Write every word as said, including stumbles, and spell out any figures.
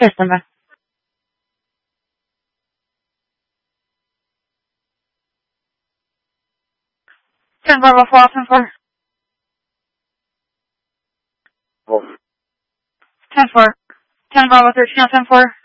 Stand by. ten Bravo four, ten four. Wolf. ten four. ten Bravo thirteen, ten four.